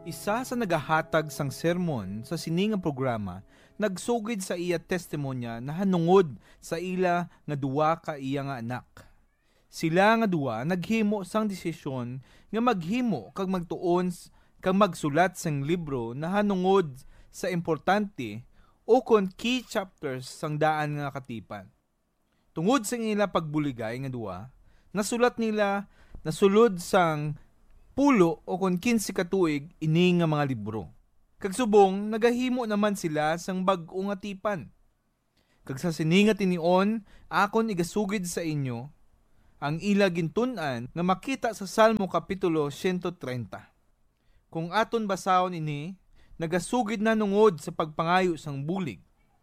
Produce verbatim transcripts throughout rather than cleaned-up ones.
Isa sa nagahatag sang sermon sa sining nga programa, nagsugid sa iya testimonya na hanungod sa ila nga duwa ka iya nga anak. Sila nga duwa naghimo sang desisyon nga maghimo kag magtuon kag magsulat sang libro na hanungod sa importante o kon key chapters sang daan nga katipan. Tungod sa ila pagbuligay nga duwa, nasulat nila nasulod sang pulo o kon kinsi katuig ini nga mga libro. Kag subong nagahimo naman sila sang bag-o nga tipan. Kag sa sini nga tinion, akon igasugid sa inyo ang ila gintun-an nga makita sa Salmo kapitulo one thirty. Kung aton basahon ini, nagasugid na nungod sa pagpangayo sang bulig.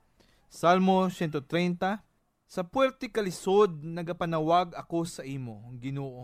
Salmo one thirty, sa puwerti kalisod nagapanawag ako sa imo, Ginoo.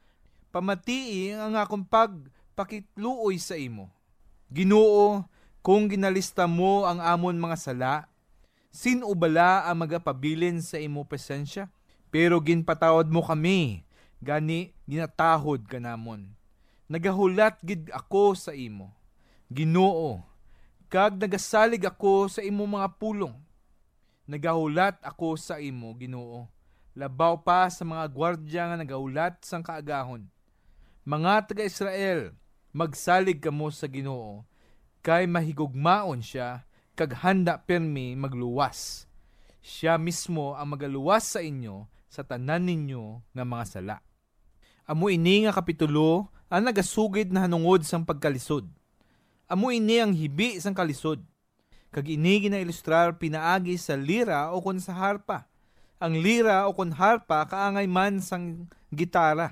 Pamatii ang akong pagpakitluoy sa imo. Ginoo, kung ginalista mo ang amon mga sala, sino bala ang magapabilin sa imo presensya? Pero ginpatawad mo kami, gani ginatahod ka namon. Nagahulat gid ako sa imo. Ginoo, kag nagasalig ako sa imo mga pulong. Nagahulat ako sa imo, Ginoo. Labaw pa sa mga gwardya nga nagahulat sang kaagahon. Mga taga-Israel, magsalig kamo sa Ginoo, kay mahigugmaon siya, kag handa permi magluwas. Siya mismo ang magaluwas sa inyo sa tanan ninyo nga mga sala. Amo ini nga kapitulo ang nagasugid na hanungod sang pagkalisod. Amo ini ang hibi sang kalisod. Kag ini ginailustrar pinaagi sa lira o kon sa harpa. Ang lira o kon harpa kaangay man sang gitara.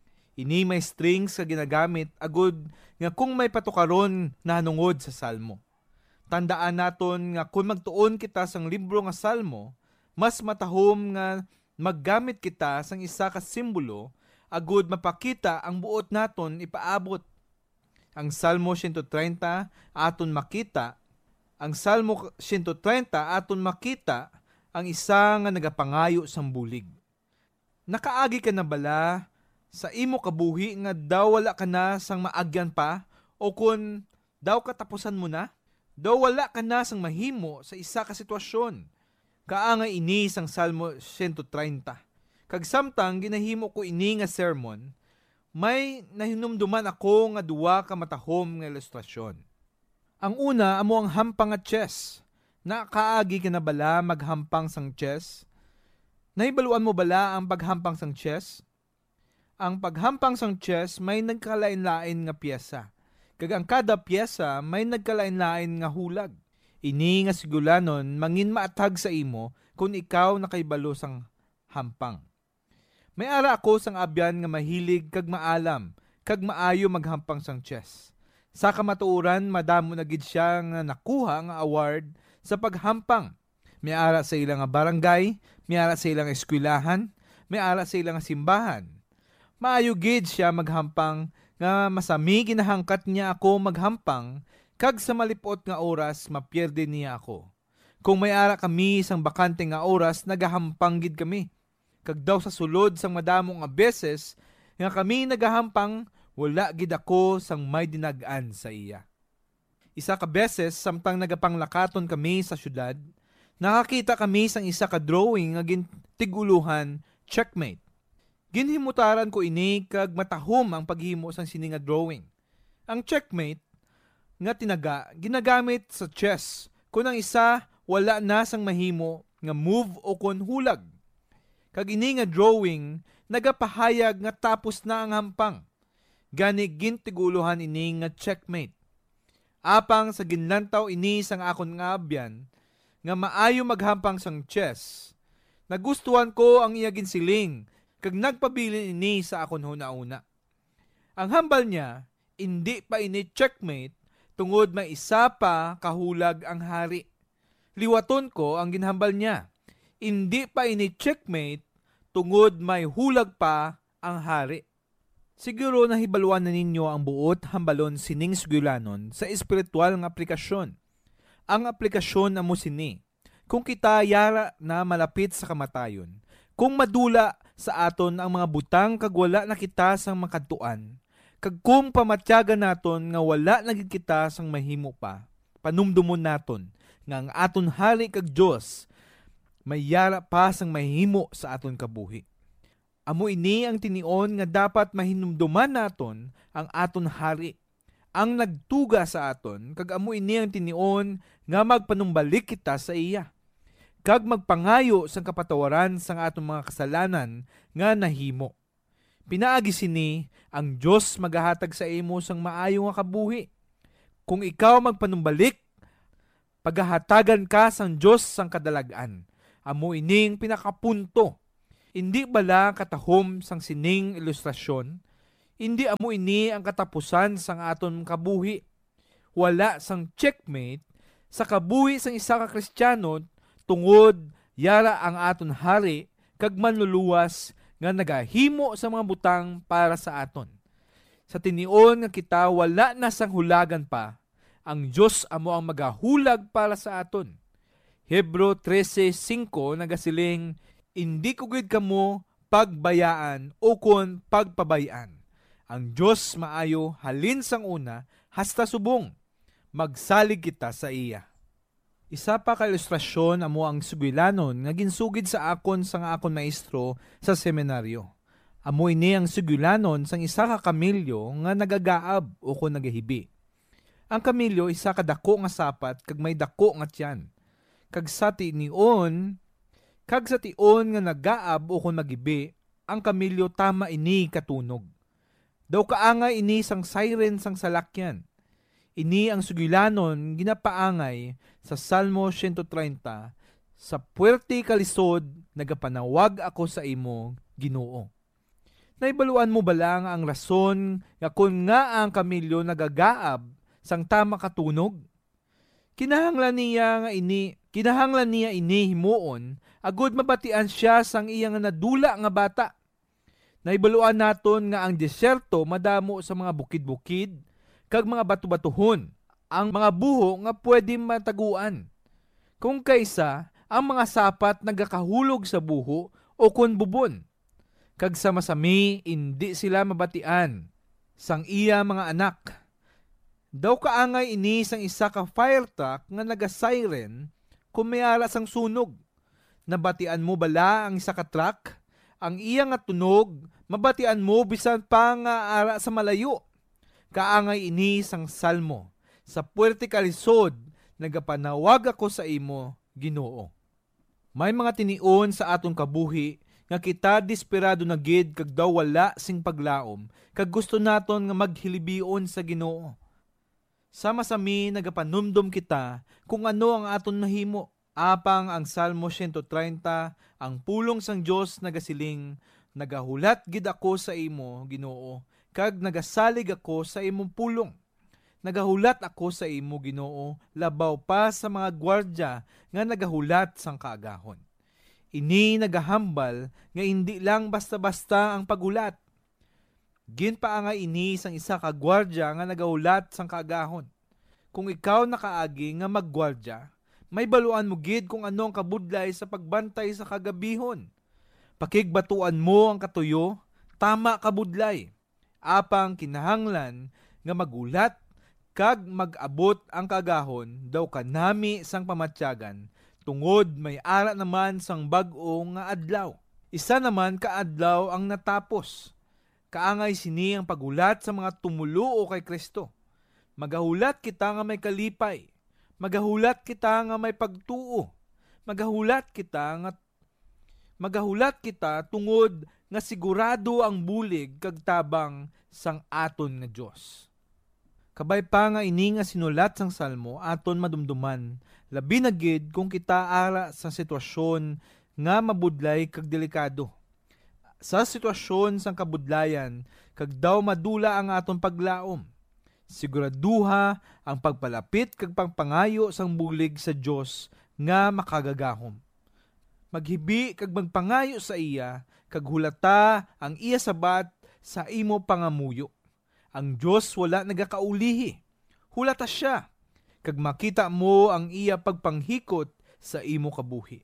Ini may strings ka ginagamit agud nga kung may patukaron na hanungod sa salmo. Tandaan naton nga kung magtuon kita sang libro nga salmo, mas matahom nga maggamit kita sang isa ka simbolo agud mapakita ang buot naton ipaabot. Ang Salmo one thirty aton makita, ang Salmo one thirty aton makita ang isa nga nagapangayo sang bulig. Nakaagi ka na bala sa imo kabuhi nga daw wala ka na sang maagyan pa o kun daw katapusan mo na? Daw wala ka na sang mahimo sa isa ka sitwasyon. Kaangay ini sang Salmo one thirty. Kag samtang ginahimo ko ini nga sermon, may nahinumduman ako nga duwa ka matahom nga ilustrasyon. Ang una amo ang hampang nga chess. Nakaagi ka na bala maghampang sang chess? Nahibaluan mo bala ang paghampang sang chess? Ang paghampang sang chess may nagkalain-lain nga piyesa. Kag ang kada piyesa may nagkalain-lain nga hulag. Ini nga sigulanon mangin maatag sa imo kung ikaw nakaibalo sang hampang. May ara ako sang abyan nga mahilig kag maalam kag maayo maghampang sang chess. Sa kamatuoran madamo na gid siya nga nakuha nga award sa paghampang. May ara sa ilang nga barangay, may ara sa ilang eskwelahan, may ara sa ilang nga simbahan. Maayo gid siya maghampang nga masami ginahangkat niya ako maghampang kag sa malipot nga oras mapierde niya ako. Kung may ara kami sang bakante nga oras nagahampang gid kami. Kag daw sa sulod sang madamo nga beses nga kami nagahampang wala gid ako sang may dinag-an sa iya. Isa ka beses samtang nagapanglakaton kami sa syudad, nakakita kami sang isa ka drawing nga gintiguluhan checkmate. Ginhimutaran ko ini kag matahom ang paghimo sang sini nga drawing. Ang checkmate nga tinaga ginagamit sa chess kung ang isa wala na sang mahimo nga move o kon hulag. Kag ini nga drawing nagapahayag nga tapos na ang hampang. Gani gintiguluhan ini nga checkmate. Apang sa ginlantaw ini sang akon nga abyan nga maayo maghampang sang chess. Nagustuhan ko ang iya ginsiling kag nagpabilin ini sa akon huna-una. Ang hambal niya, hindi pa ini checkmate tungod may isa pa kahulag ang hari. Liwaton ko ang ginhambal niya. Hindi pa ini checkmate tungod may hulag pa ang hari. Siguro nahibaluan na ninyo ang buot hambalon sining sugulanon sa espiritual nga aplikasyon. Ang aplikasyon amo sini. Kung kita yara na malapit sa kamatayon, kung madula sa aton ang mga butang kag wala na kita sang makadtuan, Kag kung pamatyagan naton nga wala nagid kita sang mahimo pa, panumdumon naton nga ang aton hari kag Dios may yara pa sang mahimo sa aton kabuhi. Amo ini ang tinion nga dapat mahinumduman naton ang aton hari, ang nagtuga sa aton, kag amo ini ang tinion nga magpanumbalik kita sa iya, kag magpangayo sang kapatawaran sang aton mga kasalanan nga nahimo. Pinaagi sini ang Dios magahatag sa imo sang maayo nga kabuhi. Kung ikaw magpanumbalik, paghahatagan ka sang Dios sang kadalagan. Amo ining pinakapunto. Hindi bala katahom sang sining ilustrasyon? Hindi amo ini ang katapusan sang aton kabuhi. Wala sang checkmate sa kabuhi sang isa ka Kristiyano tungod yara ang aton hari kag manluluwas nga nagahimo sa mga butang para sa aton. Sa tinion nga kita wala na sang hulagan pa, ang Dios amo ang magahulag para sa aton. Hebro thirteen five nagasiling, hindi ko gid kamo pagbayaan o kon pagpabayaan. Ang Dios maayo halin sang una hasta subong, magsalig kita sa iya. Isa pa ka ilustrasyon amo ang sugilanon nga ginsugid sa akon sang akon maestro sa seminaryo. Amo ini ang sugilanon sang isa ka kamilyo nga nagagaab o kon nagahibi. Ang kamilyo isa ka dako nga sapat kag may dako nga tiyan. Kag sa tion, kag sa tion nga nagaab o kon magibi, ang kamilyo tama ini katunog. Daw kaangay ini sang siren sang salakyan. Ini ang sugilanon ginapaangay sa Salmo one thirty, sa puwerte kalisod, nagapanawag ako sa imo, Ginoo. Naibaluan mo ba lang ang rason nga kung nga ang kamilyo nagagaab sang tama katunog? Kinahanglan niya nga ini, kinahanglan niya ini himuon, agud mabatian siya sang iya nga nadula nga bata. Naibaluan naton nga ang deserto madamo sa mga bukid-bukid, kag mga bato-batuhon, ang mga buho nga pwede mataguan. Kung kaysa, ang mga sapat nagakahulog sa buho o kun bubon. Kag sa masami, hindi sila mabatian. Sang iya mga anak. Daw kaangay ini sang isa ka fire truck nga naga-siren kung may ara sang sunog. Nabatian mo bala ang isa ka truck? Ang iya nga tunog, mabatian mo bisan pa nga ara sa malayo. Kaangay ini sang salmo, sa puwerte kalisod, nagapanawag ako sa imo, Ginoo. May mga tinion sa aton kabuhi, nga kita desperado na gid kag daw wala sing paglaom, kag gusto naton nga maghilibion sa Ginoo. Sama-sami nagapanumdum kita kung ano ang aton nahimo. Apang ang Salmo one thirty, ang pulong sang Dios nagasiling, nagahulat gid ako sa imo, Ginoo, kag nagasalig ako sa imong pulong. Nagahulat ako sa imo, Ginoo, labaw pa sa mga gwardya nga nagahulat sang kaagahon. Ini nagahambal nga hindi lang basta-basta ang pagulat. Ginpaangay ini sang isa ka gwardya nga nagahulat sang kaagahon. Kung ikaw nakaagi nga maggwardya, may baluan mo gid kung ano ang kabudlay sa pagbantay sa kagabihon. Pakigbatuan mo ang katuyo, tama kabudlay. Apang kinahanglan nga magulat kag mag-abot ang kagahon daw kanami sang pamatyagan tungod may ara naman sang bag-o nga adlaw. Isa naman ka adlaw ang natapos. Kaangay sini ang pagulat sa mga tumuluo kay Kristo. Magahulat kita nga may kalipay. Magahulat kita nga may pagtuo. Magahulat kita nga magahulat kita tungod nga sigurado ang bulig kag tabang sang aton nga Dios. Kabay pa nga ini nga sinulat sang salmo aton madumduman, labi na gid kung kita ara sa sitwasyon nga mabudlay kag delikado. Sa sitwasyon sang kabudlayan, kag daw madula ang aton paglaom. Siguraduha ang pagpalapit kag pagpangayo sang bulig sa Dios nga makagagahom. Maghibi kag magpangayo sa iya, kag hulata ang iya sabat sa imo pangamuyo. Ang Dios wala nagakaulihi. Hulata siya, kag makita mo ang iya pagpanghikot sa imo kabuhi.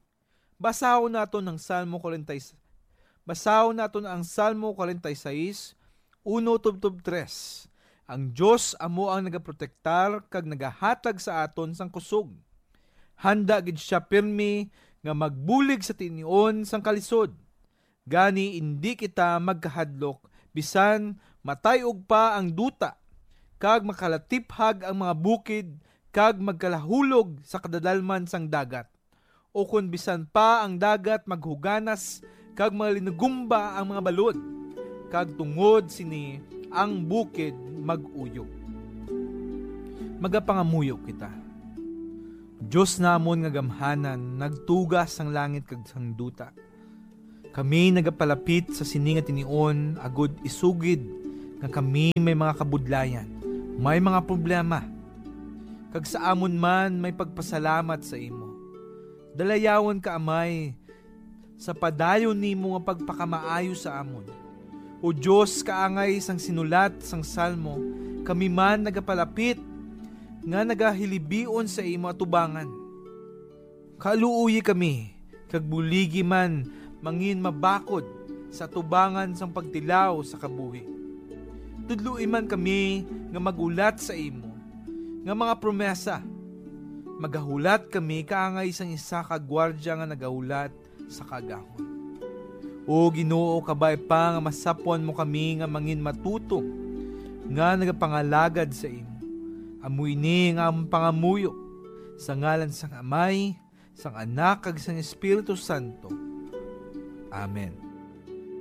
Basahon naton ang Salmo forty-six. Basahon naton ang Salmo forty-six, one tubtob tres. Ang Dios amo ang nagaprotektar kag nagahatag sa aton sang kusog. Handa gid siya pirmi nga magbulig sa tinion sang kalisod. Gani indi kita magkahadlok bisan matayog pa ang duta kag makalatiphag ang mga bukid kag magkalahulog sa kadadalman sang dagat. O kun bisan pa ang dagat maghuganas kag malinugumba ang mga balod kag tungod sini ang bukid mag-uyog. Magapangamuyok kita. Diyos namon nga gamhanan, nagtugas ang langit kag sang duta. Kami nagapalapit sa sininga tinion, agud isugid nga kami may mga kabudlayan, may mga problema. Kag sa amon man may pagpasalamat sa imo. Dalayawon ka amay sa padayon nimo nga pagpakamaayo sa amon. O Diyos, kaangay sang sinulat sang salmo, kami man nagapalapit, nga nagahilibion sa imo atubangan. Kaluuyi kami, kag buligi man, mangin mabakod sa atubangan sang pagtilaw sa kabuhi. Tudloi man kami nga magulat sa imo, nga mga promesa. Magahulat kami kaangay sang isa ka gwardya nga nagahulat sa kagahon. O Ginoo, kabay pa nga masapon mo kami nga mangin matuto nga nagapangalagad sa imo. Amoy ni nga ang pangamuyo sa ngalan sang Amay, sang Anak kag sang Espiritu Santo. Amen.